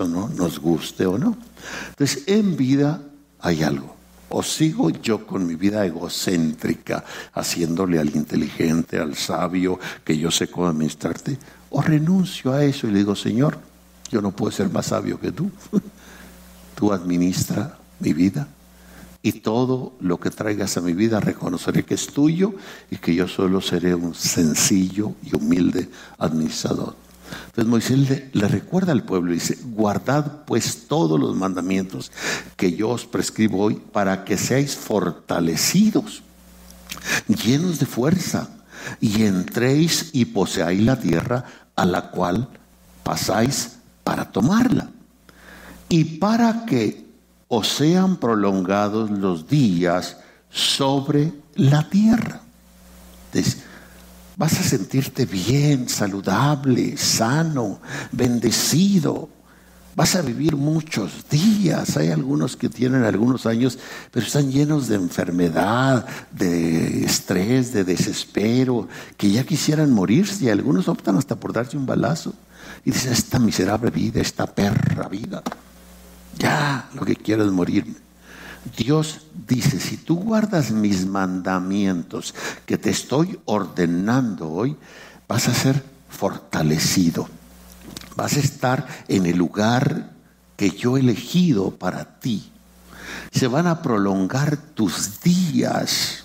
¿no? Nos guste o no. Entonces, en vida hay algo. O sigo yo con mi vida egocéntrica, haciéndole al inteligente, al sabio, que yo sé cómo administrarte, o renuncio a eso y le digo, Señor, yo no puedo ser más sabio que tú. Tú administra mi vida y todo lo que traigas a mi vida reconoceré que es tuyo y que yo solo seré un sencillo y humilde administrador. Entonces Moisés le recuerda al pueblo y dice, guardad pues todos los mandamientos que yo os prescribo hoy para que seáis fortalecidos, llenos de fuerza, y entréis y poseáis la tierra a la cual pasáis para tomarla, y para que os sean prolongados los días sobre la tierra. Entonces, vas a sentirte bien, saludable, sano, bendecido. Vas a vivir muchos días. Hay algunos que tienen algunos años, pero están llenos de enfermedad, de estrés, de desespero, que ya quisieran morirse, y algunos optan hasta por darse un balazo. Y dicen, esta miserable vida, esta perra vida, ya lo que quiero es morirme. Dios dice, si tú guardas mis mandamientos que te estoy ordenando hoy, vas a ser fortalecido. Vas a estar en el lugar que yo he elegido para ti. Se van a prolongar tus días,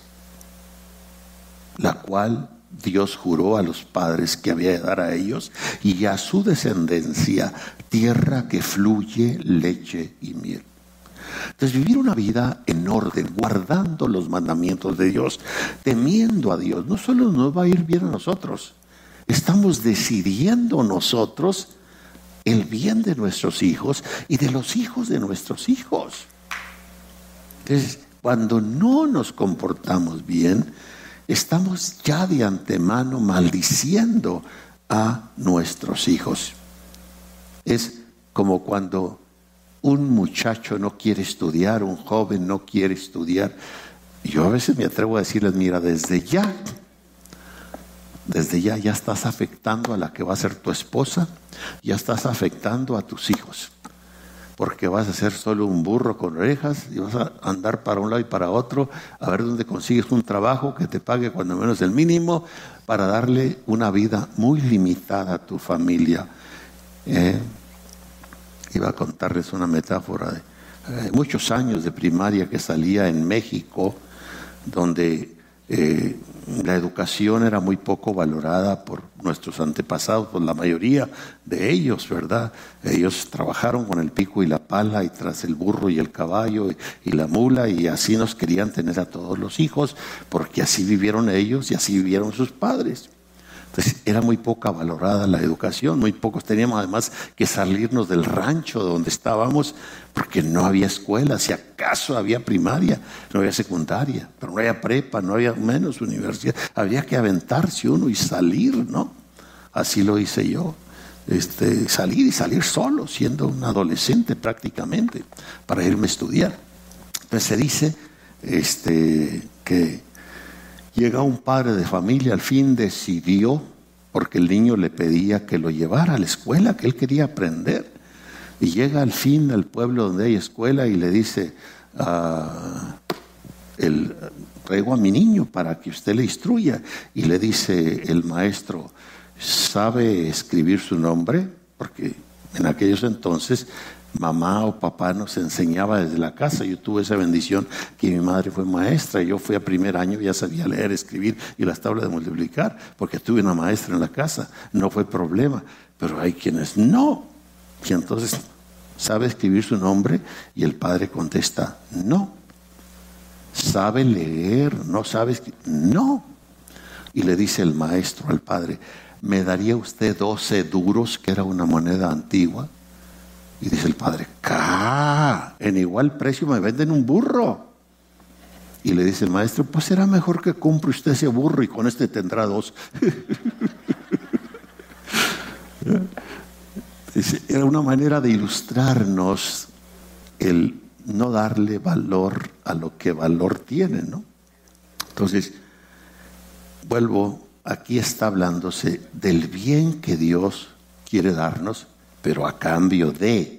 la cual Dios juró a los padres que había de dar a ellos y a su descendencia tierra que fluye leche y miel. Entonces, vivir una vida en orden, guardando los mandamientos de Dios, temiendo a Dios, no solo nos va a ir bien a nosotros, estamos decidiendo nosotros el bien de nuestros hijos y de los hijos de nuestros hijos. Entonces, cuando no nos comportamos bien, estamos ya de antemano maldiciendo a nuestros hijos. Es como cuando un muchacho no quiere estudiar, un joven no quiere estudiar. Yo a veces me atrevo a decirles, mira, desde ya ya estás afectando a la que va a ser tu esposa, ya estás afectando a tus hijos, porque vas a ser solo un burro con orejas y vas a andar para un lado y para otro a ver dónde consigues un trabajo que te pague cuando menos el mínimo para darle una vida muy limitada a tu familia. Iba a contarles una metáfora de muchos años de primaria que salía en México, donde la educación era muy poco valorada por nuestros antepasados, por la mayoría de ellos, ¿verdad? Ellos trabajaron con el pico y la pala y tras el burro y el caballo y la mula, y así nos querían tener a todos los hijos, porque así vivieron ellos y así vivieron sus padres. Entonces era muy poca valorada la educación, muy pocos teníamos además que salirnos del rancho donde estábamos, porque no había escuela, si acaso había primaria, no había secundaria, pero no había prepa, no había menos universidad, había que aventarse uno y salir, ¿no? Así lo hice yo, salir solo, siendo un adolescente prácticamente, para irme a estudiar. Entonces se dice que llega un padre de familia, al fin decidió, porque el niño le pedía que lo llevara a la escuela, que él quería aprender. Y llega al fin al pueblo donde hay escuela y le dice, traigo a mi niño para que usted le instruya. Y le dice el maestro, ¿sabe escribir su nombre? Porque en aquellos entonces mamá o papá nos enseñaba desde la casa. Yo tuve esa bendición que mi madre fue maestra. Yo fui a primer año, ya sabía leer, escribir y las tablas de multiplicar, porque tuve una maestra en la casa. No fue problema. Pero hay quienes no. Y entonces, ¿sabe escribir su nombre? Y el padre contesta, no. ¿Sabe leer? ¿No sabe escribir? No. Y le dice el maestro al padre, ¿me daría usted 12 duros, que era una moneda antigua? Y dice el padre, en igual precio me venden un burro. Y le dice el maestro, pues será mejor que compre usted ese burro y con este tendrá 2. Era una manera de ilustrarnos el no darle valor a lo que valor tiene, ¿no? Entonces, vuelvo, aquí está hablándose del bien que Dios quiere darnos, pero a cambio de.